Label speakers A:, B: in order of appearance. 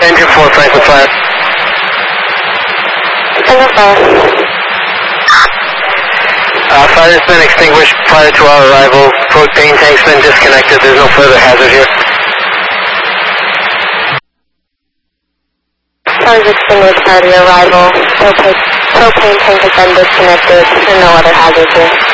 A: Engine 4, Franklin Fire.
B: Engine 4.
A: Fire has been extinguished prior to our arrival. Propane tank's been disconnected. There's no further hazard here.
B: Fire is extinguished prior to your arrival. Propane tank has been disconnected. There are no other hazards here.